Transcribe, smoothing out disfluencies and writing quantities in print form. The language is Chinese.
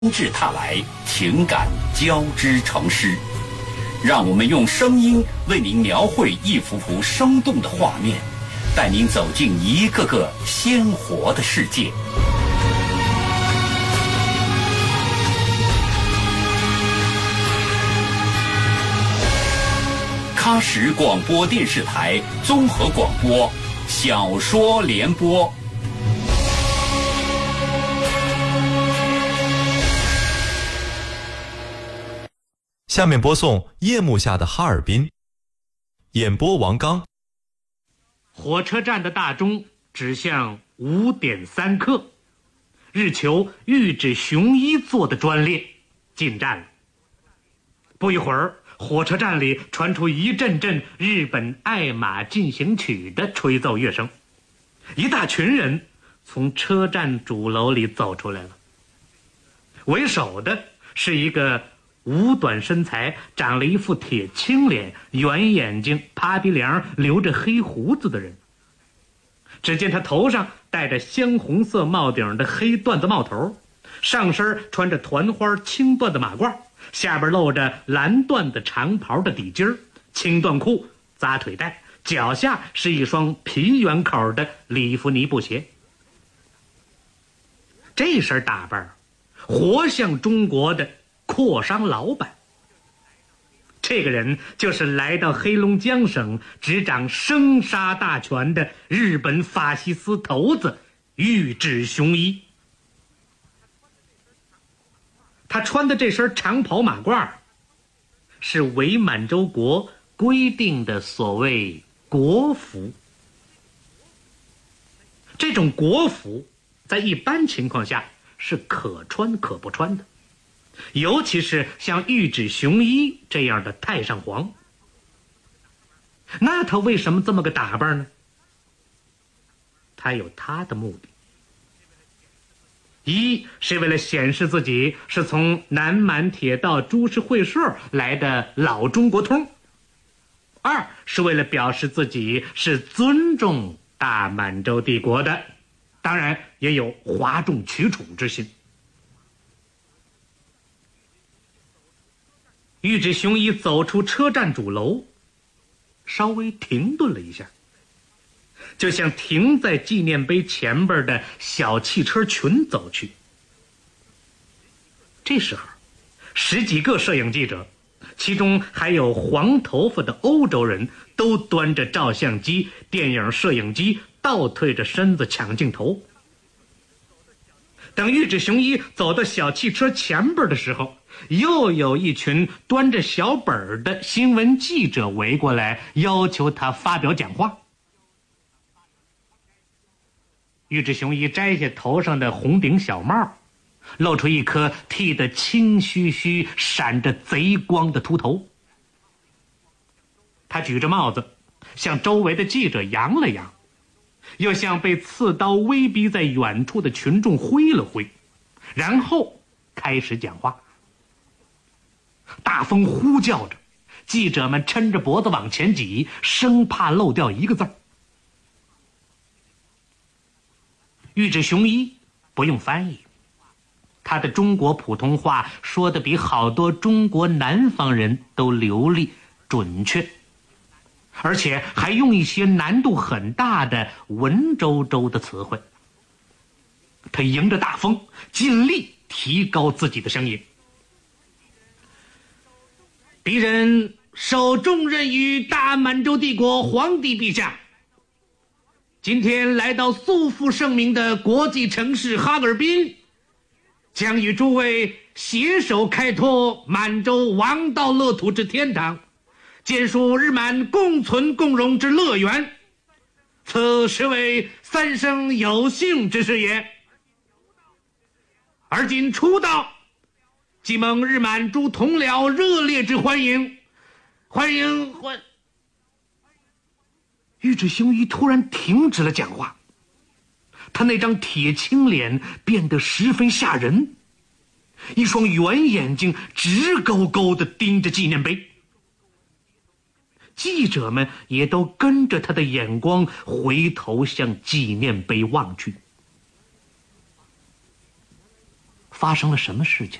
至踏来，情感交织成诗。让我们用声音为您描绘一幅幅生动的画面，带您走进一个个鲜活的世界。喀什广播电视台综合广播小说联播。 下面播送《夜幕下的哈尔滨》，演播王刚。 火车站的大钟指向5点3刻，日求玉指雄一座的专列进站了。不一会儿，火车站里传出一阵阵日本爱马进行曲的吹奏乐声，一大群人从车站主楼里走出来了。为首的是一个五短身材，长了一副铁青脸，圆眼睛，趴鼻梁，留着黑胡子的人。只见他头上戴着鲜红色帽顶的黑缎子帽头，上身穿着团花青缎的马褂，下边露着蓝缎的长袍的底襟，青缎裤，扎腿带，脚下是一双皮圆口的里弗尼布鞋。这身打扮活像中国的阔商老板。这个人就是来到黑龙江省执掌生杀大权的日本法西斯头子玉指雄一。他穿的这身长袍马褂是伪满洲国规定的所谓国服。这种国服在一般情况下是可穿可不穿的，尤其是像玉指雄一这样的太上皇。那他为什么这么个打扮呢？他有他的目的。一是为了显示自己是从南满铁道株式会社来的老中国通，二是为了表示自己是尊重大满洲帝国的，当然也有哗众取宠之心。玉指雄一走出车站主楼，稍微停顿了一下，就向停在纪念碑前边的小汽车群走去。这时候10几个摄影记者，其中还有黄头发的欧洲人，都端着照相机、电影摄影机，倒退着身子抢镜头。等玉指雄一走到小汽车前边的时候，又有一群端着小本的新闻记者围过来，要求他发表讲话。玉指雄一摘下头上的红顶小帽，露出一颗剃得青须须、闪着贼光的秃头。他举着帽子向周围的记者扬了扬，又向被刺刀威逼在远处的群众挥了挥，然后开始讲话。大风呼叫着，记者们抻着脖子往前挤，生怕漏掉一个字。玉指雄一不用翻译，他的中国普通话说得比好多中国南方人都流利准确，而且还用一些难度很大的文绉绉的词汇。他迎着大风，尽力提高自己的声音。敌人首重任于大满洲帝国皇帝陛下，今天来到素负盛名的国际城市哈尔滨，将与诸位携手开拓满洲王道乐土之天堂，建树日满共存共荣之乐园，此实为三生有幸之事也。而今初到，既蒙日满诸同僚热烈之欢迎，玉指雄一突然停止了讲话，他那张铁青脸变得十分吓人，一双圆眼睛直勾勾地盯着纪念碑。记者们也都跟着他的眼光回头向纪念碑望去。 发生了什么事情？